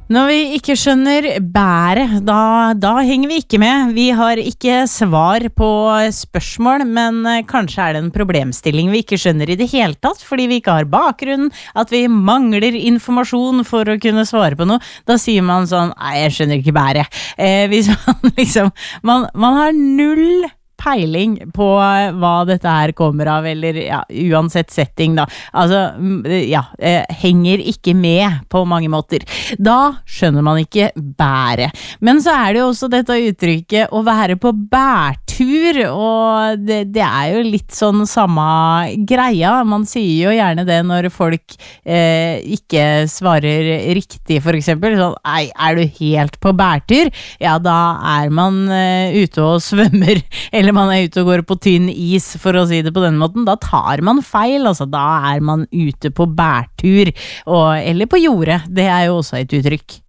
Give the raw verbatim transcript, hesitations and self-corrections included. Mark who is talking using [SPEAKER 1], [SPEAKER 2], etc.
[SPEAKER 1] Når vi ikke skjønner bæret, da, da henger vi ikke med. Vi har ikke svar på spørsmål, men kanskje er det en problemstilling vi ikke skjønner i det hele tatt, fordi vi ikke har bakgrunn, at vi mangler informasjon for å kunne svare på noe. Da sier man sånn, nei, jeg skjønner ikke bæret. Eh, hvis man liksom, man, man har null peiling på hva dette her kommer av, eller ja, uansett setting da. Altså, ja, eh, henger ikke med på mange måter. Da skjønner man ikke bære. Men så er det jo også dette uttrykket å være på bærtur, og det, det er jo litt sånn samme greia. Man sier jo gjerne det når folk eh, ikke svarer riktig, for eksempel. Sånn, nei, er du helt på bærtur? Ja, da er man eh, ute og svømmer, eller man er ute og går på tynn is, for å si det på den måten. Da tar man feil, altså da er man ute på bærtur, og, eller på jordet. Det er jo også et uttrykk.